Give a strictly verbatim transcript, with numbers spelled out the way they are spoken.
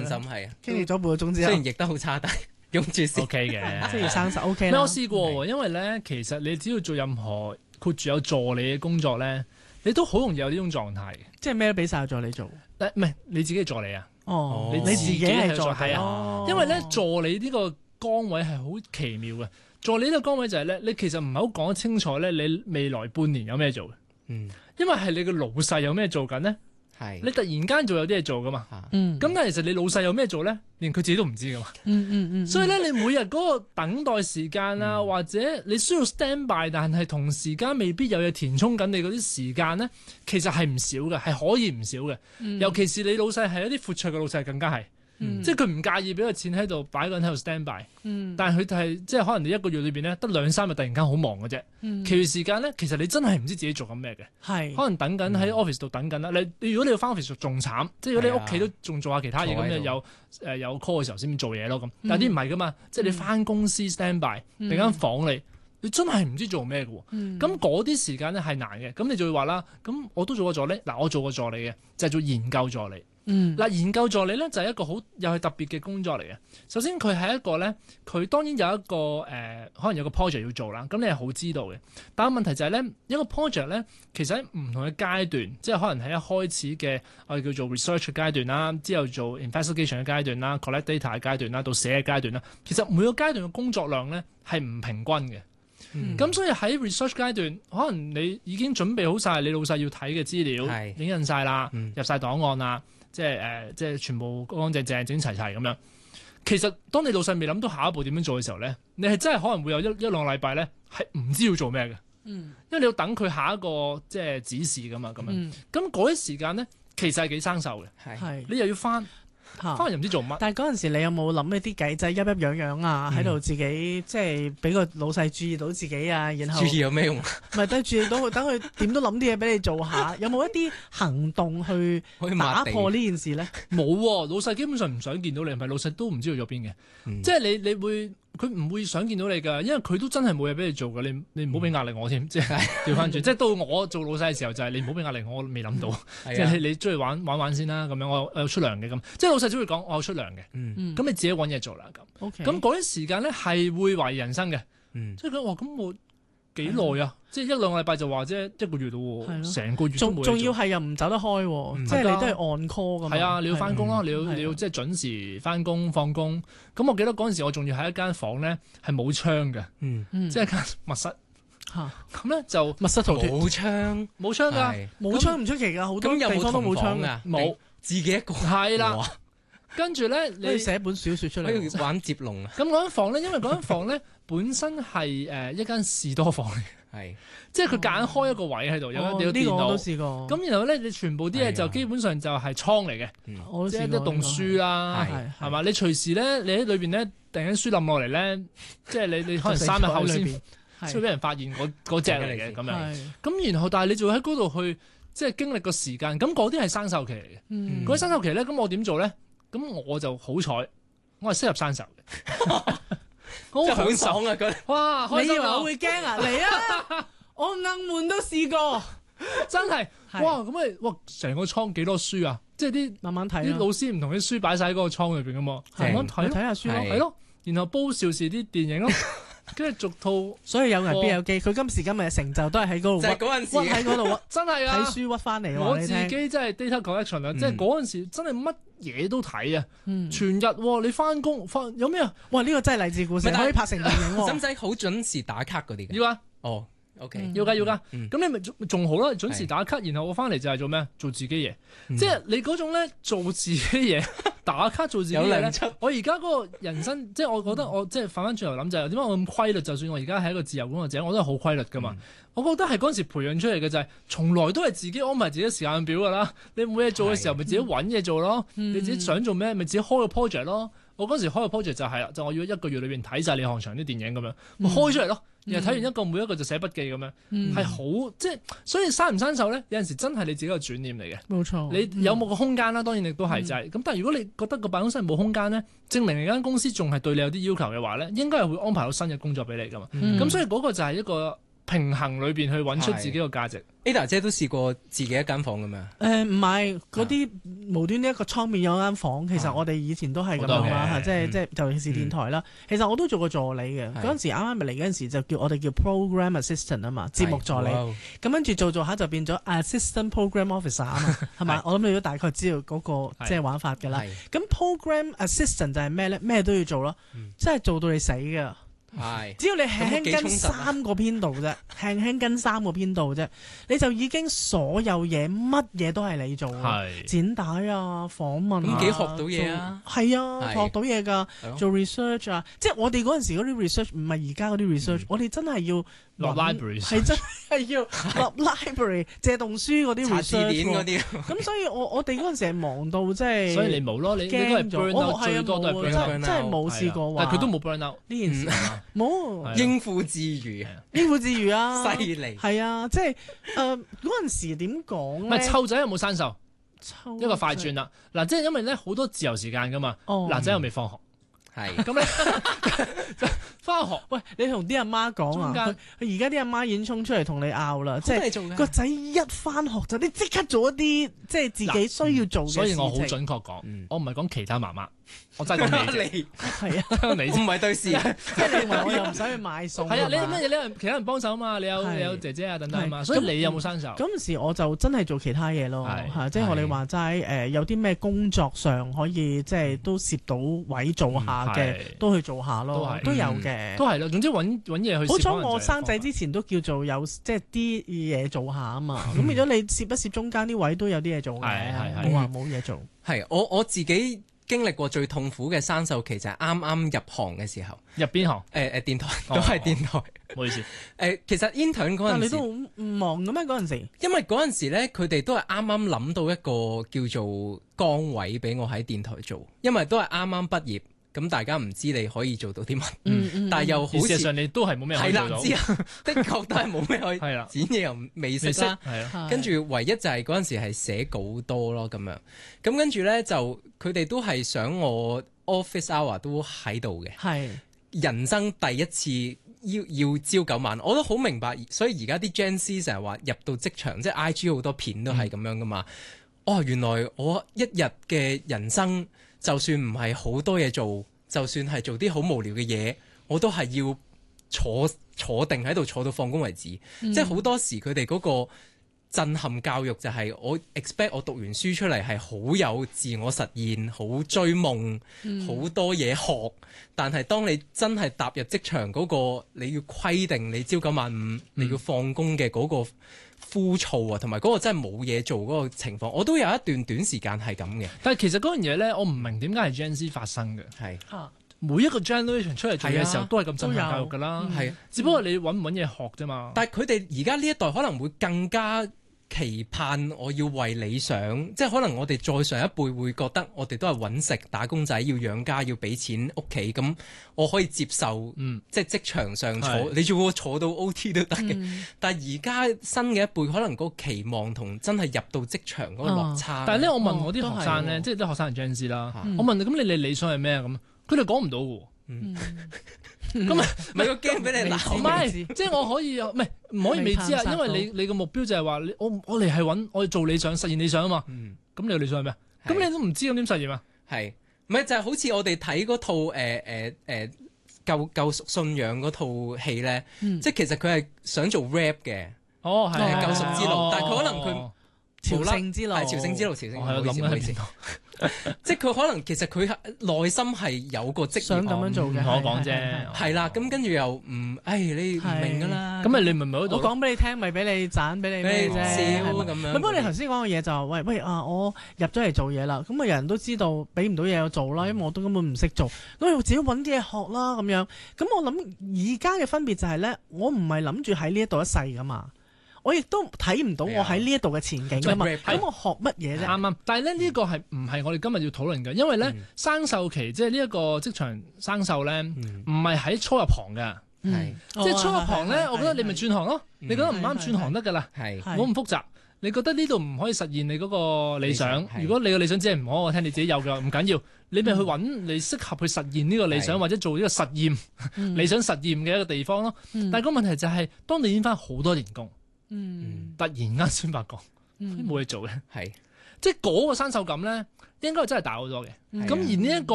心係啊， 經歷咗半個鐘之後， 雖然譯得好差，但係用住先 OK 嘅， 即係要生手 OK 咩？ 啦。 我試過喎，因為咧，其實你只要做任何括住有助理嘅工作咧，你都好容易有呢種狀態嘅。 即係咩都俾晒助理做。 誒唔係你自己嘅助理啊？ 哦， 你你自己係助係啊啊， 因為咧助理呢個崗位係好奇妙嘅。助理呢個崗位就係咧，你其實唔係好講得清楚咧，你未來半年有咩做嘅。 嗯， 因為係你嘅老細有咩做緊咧， 係你突然間就有啲嘢做噶嘛。 嗯， 咁但係其實你老細有咩做咧，連佢自己都唔知噶嘛。 嗯嗯嗯， 所以咧，你每日嗰個等待時間啊，或者你需要 stand by，但係同時間未必有嘢填充緊你嗰啲時間咧，其實係唔少嘅，係可以唔少嘅。 嗯尤其是你老細係一啲闊綽嘅老細，更加係。 嗯即係佢唔介意俾個錢喺度擺個人喺度 stand by， 嗯但係佢係即係可能你一個月裏邊咧得兩三日突然間好忙嘅啫， 嗯其餘時間咧其實你真係唔知自己做緊咩嘅， 係可能等緊喺 office 度等緊啦。你你如果你要翻 office 仲慘，即係如果你屋企都仲做下其他嘢咁樣坐喺度有誒有 call 嘅時候先做嘢咯咁，但係啲唔係噶嘛，即係你翻公司 stand by，突然間房你。你真係唔知做咩嘅喎，咁嗰啲時間咧係難嘅，咁你就會話啦，咁我都做過助理，嗱我做過助理嘅就係做研究助理， 嗯嗱研究助理咧就係一個好又係特別嘅工作嚟嘅。首先佢係一個咧，佢當然有一個誒、呃，可能有個 project 要做啦，咁你係好知道嘅。但係問題就係咧，一個 project 咧，其實喺唔同嘅階段，即係可能喺一開始嘅我哋叫做 research 嘅階段啦，之後做 investigation 嘅階段啦 collect data 嘅階段啦，到寫嘅階段啦，其實每個階段嘅工作量咧係唔平均嘅。咁、嗯、所以喺 research 階段，可能你已經準備好晒你老細要睇嘅資料， 係影印晒啦， 嗯、 入晒檔案啦，即係誒、呃，即係全部乾乾淨淨、整齊齊咁樣。其實當你老細未諗到下一步點樣做嘅時候咧，你係真係可能會有一一兩個禮拜咧係唔知要做咩嘅， 嗯， 因為你要等佢下一個即係指示噶嘛，咁樣。咁嗰啲時間咧，其實係幾生鏽嘅， 係係你又要翻。翻又唔知做乜， 但係嗰陣時你有冇諗一啲計仔，鬱鬱癢癢啊，喺度自己即係俾個老細注意到自己啊，然後注意有咩用？ 唔係等注意到佢，等佢點都諗啲嘢俾你做下，有冇一啲行動去打破呢件事咧？ 冇喎，老細基本上唔想見到你，唔係老細都唔知道咗邊嘅，嗯、即係你你會。佢唔會想見到你㗎，因為佢都真係冇嘢俾你做㗎。你你唔好俾壓力我添，即係調翻轉。即係到我做老細嘅時候，就係你唔好俾壓力我，我未諗到。即係你你出去玩玩玩先啦，咁樣我有出糧嘅咁。即係老細只會講我有出糧嘅，咁、嗯、你自己揾嘢做啦咁。咁嗰啲時間咧係會懷疑人生嘅，嗯、即係佢話咁我幾耐啊？即係一兩個禮拜就話啫，一個月到喎，成個月都冇嘢做。仲要係又唔走得開，即係你都係按 call 咁。 係啊，你要翻工咯，你要你要即係準時翻工放工。咁我記得嗰陣時我仲要喺一間房咧係冇窗嘅，即係間密室。咁咧就密室逃脫冇窗， 冇窗㗎， 冇窗唔出奇㗎，好多地方都冇窗㗎， 冇自己一個。 係啦。跟住咧，你寫本小説出嚟， 可以玩接龍啊！ 咁嗰間房咧，因為嗰間房咧本身係誒一間士多房嚟， 係即係佢揀開一個位喺度，有有電腦。 呢個我都試過。 咁然後咧，你全部啲嘢就基本上就係倉嚟嘅，即係一棟書啦，係嘛？你隨時咧，你喺裏邊咧，突然間書冧落嚟咧，即係你你可能三日後先先會俾人發現嗰嗰隻嚟嘅咁樣。咁然後但係你就喺嗰度去即係經歷個時間，咁嗰啲係生鏽期嚟嘅。嗰啲生鏽期咧，咁我點做咧？咁我就好彩，我係適合生手嘅， 好好爽啊！佢哇， 你以為我會驚啊？嚟啊！我硬門都試過， 真係哇！咁咪哇，成個倉幾多書啊？即係啲慢慢睇， 啲老師唔同啲書擺晒喺嗰個倉裏邊噶嘛，慢慢睇睇下書咯， 係咯，然後煲邵氏啲電影咯。跟住逐套， 所以有人必有機。佢今時今日嘅成就都係喺嗰度屈，屈喺嗰度屈， 真係啊！ 睇書屈翻嚟。 我自己真係 data collection 啊，即係嗰陣時真係乜嘢都睇啊，全日你翻工翻有咩啊？ 哇！呢個真係勵志故事，可以拍成電影喎。 使唔使好準時打卡嗰啲嘅？ 要啊。 哦。O K， 要㗎要㗎，咁你咪仲好啦，準時打卡，然後我翻嚟就係做咩？做自己嘢，即係你嗰種咧做自己嘢，打卡做自己嘢咧。我而家嗰個人生，即係我覺得我即係反翻轉頭諗就係點解我咁規律？就算我而家係一個自由工作者，我都係好規律㗎嘛。我覺得係嗰陣時培養出嚟嘅就係，從來都係自己安排自己時間表㗎啦。你冇嘢做嘅時候，咪自己揾嘢做咯。你自己想做咩，咪自己開個 project 咯。我嗰陣時開個 project 就係啦，就我要一個月裏邊睇晒李翰祥啲電影咁樣，咪開出嚟咯。然後睇完一個每一個就寫筆記咁樣，係好、嗯、即係，所以生唔生手咧，有陣時真係你自己個轉念嚟嘅。 冇錯， 你有冇個空間啦？當然亦都係就係、是、咁。但係如果你覺得個辦公室冇空間咧，證明你間公司仲係對你有啲要求嘅話咧，應該係會安排到新嘅工作俾你噶嘛。咁、嗯、所以嗰個就係一個平衡裏邊去揾出自己個價值。 Ada 姐都試過自己一間房咁樣。 誒唔係嗰啲無端端一個倉面有間房，其實我哋以前都係咁樣啦，即係即係尤其是電台啦。其實我都做過助理嘅，嗰陣時啱啱嚟嗰陣時就叫我哋叫 program assistant 啊嘛，節目助理。咁跟住做做下就變咗 assistant program officer 啊嘛，係嘛？我諗你都大概知道嗰個即係玩法㗎啦。咁 program assistant 就係咩咧？咩都要做咯，即係做到你死㗎。 係， 只要你輕輕跟三個編導啫，輕輕跟三個編導啫，你就已經所有嘢乜嘢都係你做嘅，剪帶啊、訪問啊， 咁幾學到嘢啊？ 係啊，學到嘢㗎，做 research 啊，即係我哋嗰陣時嗰啲 research 唔係而家嗰啲 research，我哋真係要落 library， 係真係要落 library 借動書嗰啲 research， 查字典嗰啲。 咁所以我我哋嗰陣時係忙到即係， 所以你冇咯，你應該係 burn out 最多都係 burn out， 真係冇試過話， 但佢都冇 burn out 呢件事。冇應付自如， 應付自如啊！ 犀利係啊，即係誒嗰陣時點講咧？ 唔係湊仔有冇生鏽？ 湊一個快轉啦！嗱，即係因為咧好多自由時間噶嘛，嗱仔又未放學， 係咁咧翻學。 喂，你同啲阿媽講啊，佢而家啲阿媽已經衝出嚟同你拗啦，即係個仔一翻學就你即刻做一啲即係自己需要做嘅事情。 所以我好準確講，我唔係講其他媽媽。我真係講你， 係啊， 你唔係對視，即係你話我又唔使去買餸。 係啊，你有乜嘢？你有其他人幫手啊嘛？你有你有姐姐啊等等啊嘛。所以你有冇生手？ 嗰陣時我就真係做其他嘢咯，係即係我哋話齋誒，有啲咩工作上可以即係都攝到位做下嘅，都去做下咯，都有嘅， 都係咯。總之揾揾嘢去。 好彩我生仔之前都叫做有即係啲嘢做下啊嘛。咁變咗你攝一攝中間啲位都有啲嘢做嘅，冇話冇嘢做。 係我我自己。經歷過最痛苦嘅生鏽期就係啱啱入行嘅時候， 入邊行？ 誒誒電台都係電台， 唔好意思。 誒其實 intern 嗰陣時， 但你都好忙嘅咩嗰陣時？ 因為嗰陣時咧，佢哋都係啱啱諗到一個叫做崗位俾我喺電台做，因為都係啱啱畢業。咁大家唔知你可以做到啲乜， 嗯嗯、 但係又好似事實上你都係冇咩可以做到。 係啦，的確都係冇咩可以剪嘢又未識啦。跟住唯一就係嗰陣時係寫稿多咯咁樣。咁跟住咧就佢哋都係想我 office hour 都喺度嘅。係是人生第一次要要朝九晚，我都好明白。所以而家啲 Gen Z 成日話入到職場，即係 I G 好多片都係咁樣噶嘛。嗯、哦，原來我一日嘅人生。就算唔係好多嘢做，就算係做啲好無聊嘅嘢，我都係要坐坐定喺度坐到放工為止。嗯、即係好多時佢哋嗰個震撼教育就係我 expect 我讀完書出嚟係好有自我實現，好追夢，好、嗯、多嘢學。但係當你真係踏入職場嗰、嗰個，你要規定你朝九晚五，嗯、你要放工嘅嗰個枯燥啊，同埋嗰個真係冇嘢做嗰個情況，我都有一段短時間係咁嘅。 但係其實嗰樣嘢咧，我唔明點解係 Gen Z 發生嘅。係是， 每一個 generation 出嚟做嘢嘅時候都係咁震撼教育㗎啦。係，只不過你揾唔揾嘢學啫嘛。 但係佢哋而家呢一代可能會更加期盼我要為理想，即係可能我哋再上一輩會覺得我哋都係揾食打工仔，要養家，要俾錢屋企，咁我可以接受，嗯、即係職場上坐，是你做我坐到 O T 都得嘅。嗯、但係而家新嘅一輩可能嗰個期望同真係入到職場嗰個落差。 哦、但係咧，我問我啲學生咧，哦、即係啲學生係 Gen Z 啦，嗯、我問你咁，你你理想係咩咁？佢哋講唔到嘅。嗯，咁啊， 咪個驚俾你鬧， 唔係，即係我可以，唔係唔可以未知啊？因為你你個目標就係話，我我嚟係揾我做理想，實現理想啊嘛。嗯，咁你個理想係咩？咁你都唔知咁點實現啊？ 係，唔係就係好似我哋睇嗰套誒誒誒救救贖信仰嗰套戲咧，即係其實佢係想做 rap 嘅。 哦，係救贖之路，但係佢可能佢朝聖之路， 係朝聖之路，朝聖。 我係諗緊係即係佢可能其實佢內心係有個職業想咁樣做嘅， 我講啫， 係啦。咁跟住又唔，唉，你唔明㗎啦。 咁咪你咪咪喺度。 我講俾你聽，咪俾你賺，俾你咩啫？ 笑咁樣。 不過你頭先講嘅嘢就係，喂喂啊，我入咗嚟做嘢啦，咁啊人都知道俾唔到嘢我做啦，因為我都根本唔識做，咁我自己揾啲嘢學啦咁樣。咁我諗而家嘅分別就係咧，我唔係諗住喺呢一度一世㗎嘛。我亦都睇唔到我喺呢一度嘅前景㗎嘛，咁我學乜嘢啫？啱啱， 但係咧呢個係唔係我哋今日要討論嘅？因為咧生鏽期即係呢一個職場生鏽咧，唔係喺初入行嘅，即係初入行咧，我覺得你咪轉行咯，你覺得唔啱轉行得㗎啦，冇咁複雜。 你覺得呢度唔可以實現你嗰個理想，理想如果你嘅理想只係唔可我聽你自己有嘅，唔緊要，你咪去揾你適合去實現呢個理想，嗯、或者做呢個實驗、嗯、理想實驗嘅一個地方咯。嗯、但係個問題就係、是，當你已經翻好多年工，嗯、突然間先發覺冇嘢做嘅，係、嗯、即係嗰個生鏽感咧，應該真係大好多嘅。咁、嗯、而呢、這、一個